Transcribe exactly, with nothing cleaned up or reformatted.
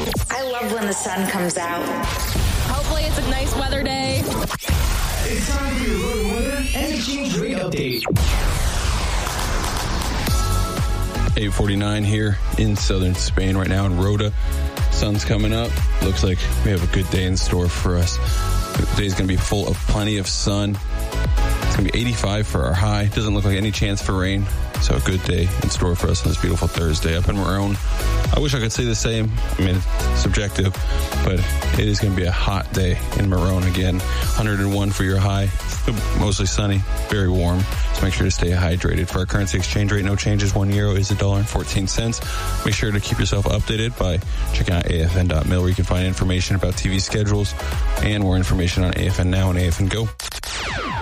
I love when the sun comes out. Hopefully it's a nice weather day. It's time for your road weather and exchange rate update. eight forty-nine here in southern Spain right now in Rota. Sun's coming up. Looks like we have a good day in store for us. The day's going to be full of plenty of sun. It's going to be eighty-five for our high. Doesn't look like any chance for rain. So a good day in store for us on this beautiful Thursday up in Marone. I wish I could say the same. I mean, it's subjective, but it is going to be a hot day in Marone again. one hundred one for your high. Mostly sunny, very warm. So make sure to stay hydrated. For our currency exchange rate, no changes. One euro is a dollar and fourteen cents. Make sure to keep yourself updated by checking out A F N dot mil, where you can find information about T V schedules and more information on A F N Now and A F N Go.